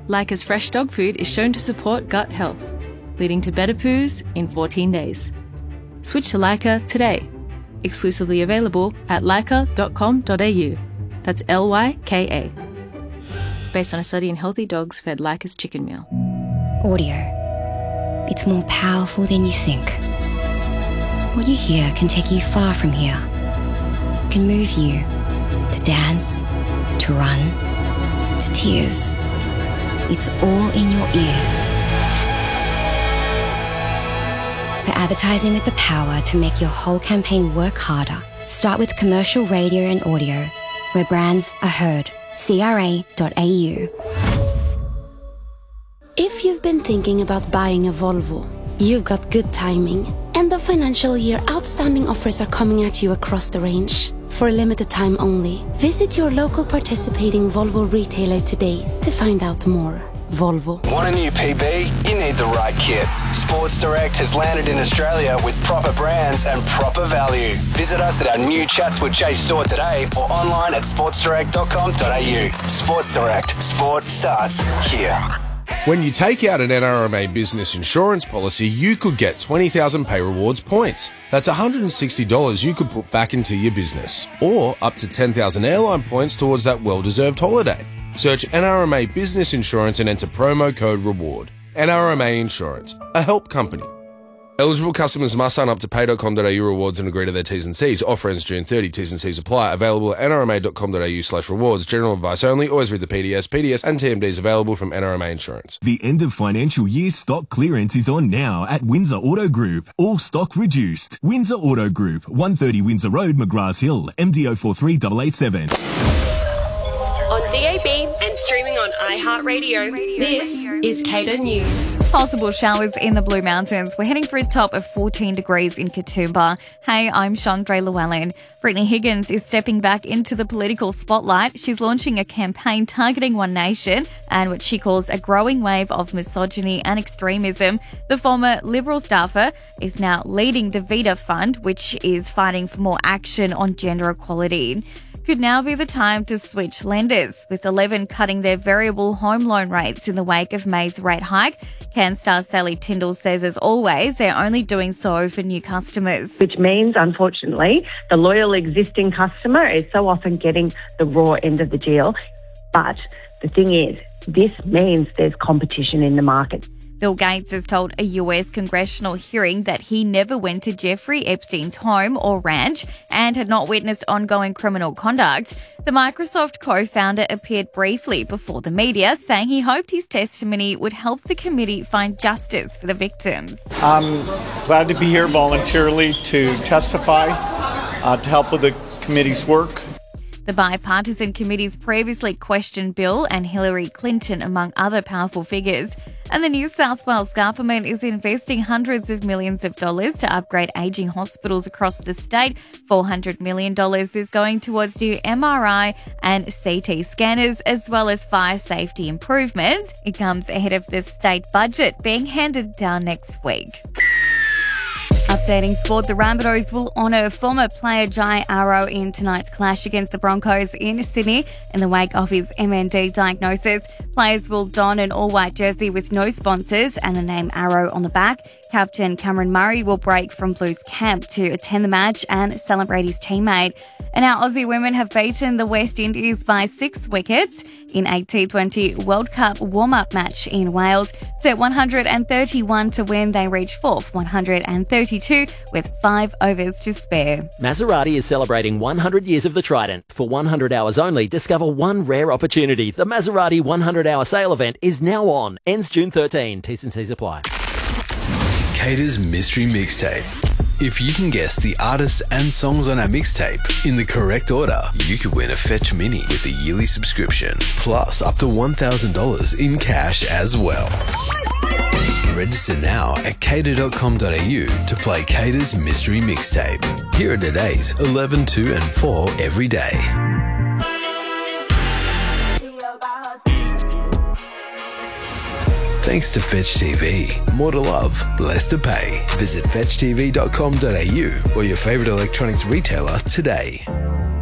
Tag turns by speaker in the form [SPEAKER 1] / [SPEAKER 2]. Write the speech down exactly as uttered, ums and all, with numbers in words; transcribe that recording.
[SPEAKER 1] Leica's fresh dog food is shown to support gut health, leading to better poos in fourteen days. Switch to Leica today. Exclusively available at leica dot com dot a u. That's L Y K A. Based on a study in healthy dogs fed Leica's chicken meal.
[SPEAKER 2] Audio. It's more powerful than you think. What you hear can take you far from here. It can move you to dance, to run, to tears. It's all in your ears. For advertising with the power to make your whole campaign work harder, start with commercial radio and audio, where brands are heard. C R A dot A U.
[SPEAKER 3] If you've been thinking about buying a Volvo, you've got good timing. End of financial year outstanding offers are coming at you across the range. For a limited time only, visit your local participating Volvo retailer today to find out more. Volvo.
[SPEAKER 4] Want a new P B? You need the right kit. Sports Direct has landed in Australia with proper brands and proper value. Visit us at our new Chatswood Chase store today or online at sports direct dot com dot a u. Sports Direct. Sport starts here.
[SPEAKER 5] When you take out an N R M A business insurance policy, you could get twenty thousand Pay Rewards points. That's one hundred sixty dollars you could put back into your business. Or up to ten thousand airline points towards that well-deserved holiday. Search N R M A Business Insurance and enter promo code REWARD. N R M A Insurance, a help company. Eligible customers must sign up to pay dot com dot a u rewards and agree to their T's and C's. Offer ends June thirtieth. T's and C's apply. Available at n r m a dot com dot a u slash rewards. General advice only. Always read the P D S. P D S and T M Ds available from N R M A Insurance.
[SPEAKER 6] The end of financial year stock clearance is on now at Windsor Auto Group. All stock reduced. Windsor Auto Group, one thirty Windsor Road, McGrath Hill, M D O four three eight eight seven.
[SPEAKER 7] On D A B and streaming on iHeartRadio, this is Cater News.
[SPEAKER 8] Possible showers in the Blue Mountains. We're heading for a top of fourteen degrees in Katoomba. Hey, I'm Chandra Llewellyn. Brittany Higgins is stepping back into the political spotlight. She's launching a campaign targeting One Nation and what she calls a growing wave of misogyny and extremism. The former Liberal staffer is now leading the Vita Fund, which is fighting for more action on gender equality. Could now be the time to switch lenders, with eleven cutting their variable home loan rates in the wake of May's rate hike. CanStar Sally Tyndall says, as always, they're only doing so for new customers.
[SPEAKER 9] Which means, unfortunately, the loyal existing customer is so often getting the raw end of the deal. But the thing is, this means there's competition in the market.
[SPEAKER 8] Bill Gates has told a U S congressional hearing that he never went to Jeffrey Epstein's home or ranch and had not witnessed ongoing criminal conduct. The Microsoft co-founder appeared briefly before the media, saying he hoped his testimony would help the committee find justice for the victims.
[SPEAKER 10] I'm glad to be here voluntarily to testify, uh, to help with the committee's work.
[SPEAKER 8] The bipartisan committees previously questioned Bill and Hillary Clinton, among other powerful figures. And the New South Wales government is investing hundreds of millions of dollars to upgrade ageing hospitals across the state. four hundred million dollars is going towards new M R I and C T scanners, as well as fire safety improvements. It comes ahead of the state budget being handed down next week. Updating sport, the Rabbitohs will honour former player Jai Arrow in tonight's clash against the Broncos in Sydney. In the wake of his M N D diagnosis, players will don an all-white jersey with no sponsors and the name Arrow on the back. Captain Cameron Murray will break from Blues camp to attend the match and celebrate his teammate. And our Aussie women have beaten the West Indies by six wickets in a T twenty World Cup warm-up match in Wales. Set one hundred thirty-one to win, they reach fourth, one hundred thirty-two, with five overs to spare.
[SPEAKER 11] Maserati is celebrating one hundred years of the Trident. For one hundred hours only, discover one rare opportunity. The Maserati one hundred hour sale event is now on. Ends June thirteenth. T's and C's apply.
[SPEAKER 12] Cater's Mystery Mixtape. If you can guess the artists and songs on our mixtape in the correct order, you could win a Fetch Mini with a yearly subscription, plus up to one thousand dollars in cash as well. Register now at cater dot com dot a u to play Cater's Mystery Mixtape. Here are today's eleven, two and four every day. Thanks to Fetch T V. More to love, less to pay. Visit fetch t v dot com dot a u or your favourite electronics retailer today.